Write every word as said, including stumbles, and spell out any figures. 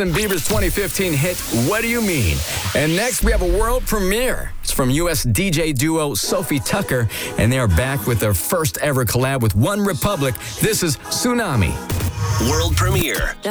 Bieber's twenty fifteen hit, What Do You Mean? And next, we have a world premiere. It's from U S D J duo Sophie Tucker, and they are back with their first ever collab with One Republic. This is Tsunami. World premiere.